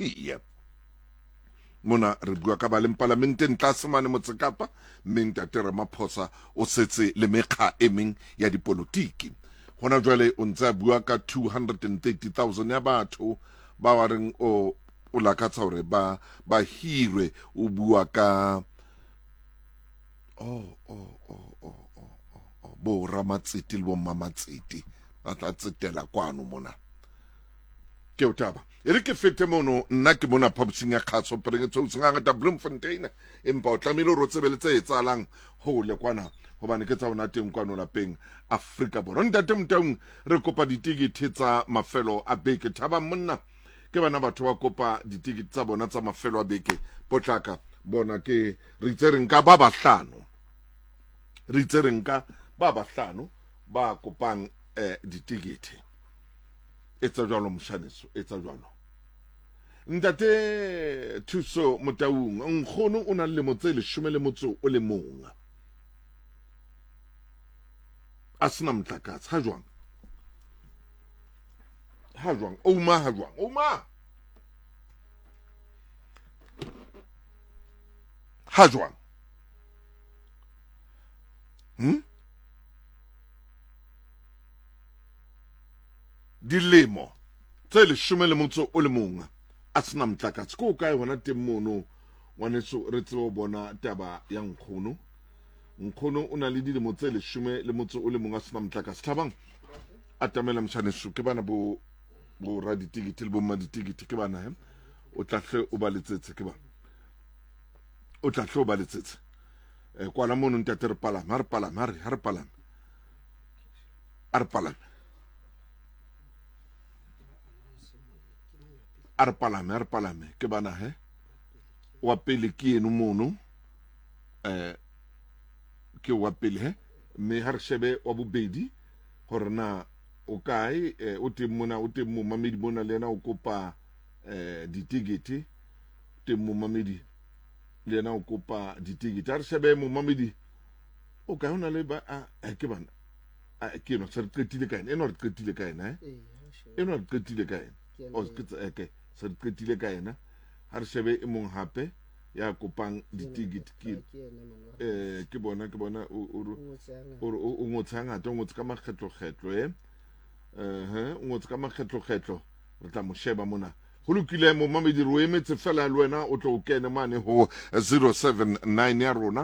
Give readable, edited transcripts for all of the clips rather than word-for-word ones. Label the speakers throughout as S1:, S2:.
S1: Protea mona re bua ka ba le parlamenteng tlase mane Motsekapa mme Ntate Ramaphosa o setse le mekga e meng ya dipolotiki hona jwale o ntse a bua ka 230,000 ya batho ba wa reng o lakatsa hore ba hirwe o bua ka bo Ramatsiti le bo Mamatsiti ba tla tsetela kwano mona ke o taba e re ke fete mono nna ke mona phabosing ya kgatso perengetsong ngata Bloemfontein empa o tlamehile ro tsebeletse etsalang ho le kwana hobane ke tsa bona teng kwano lapeng Afrika Borwa. Ntate Motaung re kopa ditikete tsa mafelo a beke thaba monna ke bana batho ba kopa ditikete tsa bona tsa mafelo a beke potlaka bona ke re tsereng ka ba bahlano ba kopang ditikete etsa jwalo mshaneso etsa jwalo Ntate Thuso Motaung nkgono o na le motsele 11 o le mong a sena motlakatse ha jwang oma ha jwang dilemo tse 11 o le mong a sena motlakatse ko kae hona teng mono ngwaneso re tsebo bona taba ya nkgono o na le dilemo tse 11 o le mong a sena motlakatse thabang atamela mshaneso ke bana bo ra ditikete le bo ma ditikete ke bana o tlahle o ba letsetse ke ba o tlahle o ba letsetse kwala mono Ntate re palama re palame ke bana wa pele ke eno mono ke wa pele mme ha re shebe wa bobedi hore na o kae o teng mo mamedi mona le yena o kopa ditikete teng mo mamedi le yena o kopa ditikete ha re shebe mo mamedi o kae hona le ba ke bana ke no se re qetile kae eno re qetile kae eno re qetile kae o ke se re qetile kae na ha re shebe e mong hape ya kopang ditikete ke bona o ngotse ngata o ngotse ka makgetlo o ngotse ka makgetlo re tla mo sheba mona ho lokile mo mamedi ro emetse fela le wena o tlo kene mane ho 079 ya rona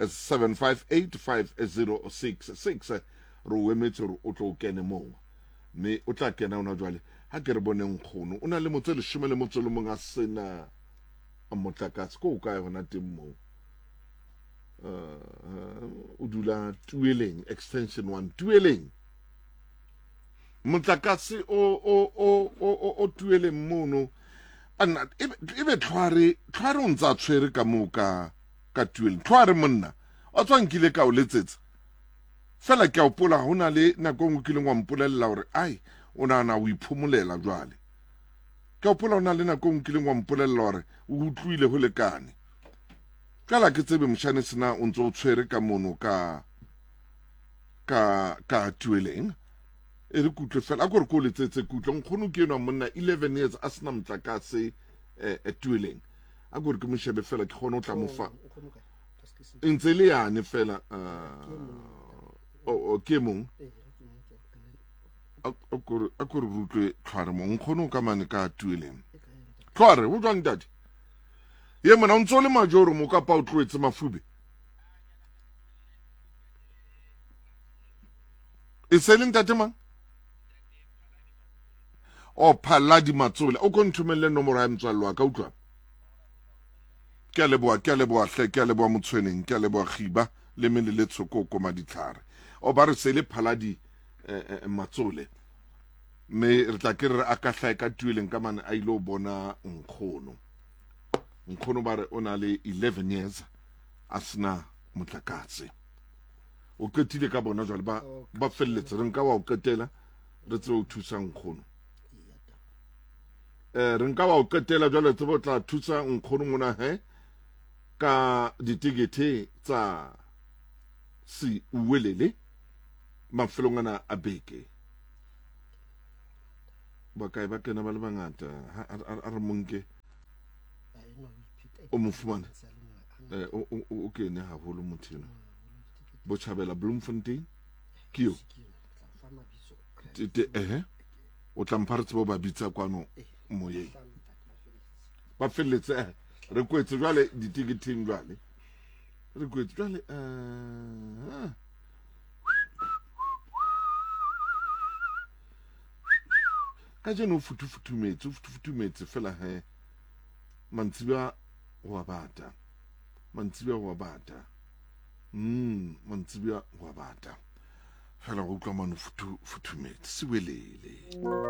S1: 7585066 ro emetse o tlo kene mo mme o tla kena ona jwale ha ke re bone nkgono o na le motse 11 le mong a sena motlakatse ko kae hona teng mo o dula Tueleng extension 1 Tueleng motlakatse o Tueleng mono ana ebe tlhware o ntsa tshwere ka moka ka Tueleng tlhware monna o tswankile ka o letsetse fela ke a opola hona le nako ngwe ke lengwa mpolella hore ai o nana o iphumolela jwale ke opola hona le nako ngwe ke lengwa mpolella hore o utlwile ho lekane kala ke tsebe mshane sena o ntso o tshwere ka mono ka Tueleng e re kutle fela a gore ko letsetse kutle nkgono ke eno monna 11 years a sena motlakatse Tueleng a gore ke mo shebe fela ke gone o tla mo fa ntse le yane fela ke mong a gore rutlwe tlhware mo nkgono ka mane ka Tueleng tlhware o jwang dadi ye mona o ntso le majoro mo ka pa o tloetse mafube e se leng tate mang o Phaladi Matsole o ko nthumelle nomoro ya mtswallo wa ka utlwa ke a leboa hle ke a leboa motshweneng ke a leboa khiba le mele le tshoko ko maditlhare o ba re se le Phaladi Matsole me re tla ke re a ka hlae ka Tueleng ka mane a ile o bona nkgono ba re o na le 11 years a sena motlakatse o qetile ka bona jwale ba felletse re nka wa o qetela re tse o thusa nkgono re nka wa o qetela jwale tse bo tla thusa nkgono mona ka ditikete tsa si uwelele mafelong ana a beke ba kae ba kena ba le bangata a re monke o mo fumana o kene haholo motho ena Botjhabela Bloemfontein ke yo o tla mpha re tsebo ba bitsa kwano moyeng ba felletse re kwetse jwale ditiketeng jwale re kwetse jwale ka jeno futumetse fela he mantsiba wa bata mantsiba wa bata fela go utlwa mano futumetse se welele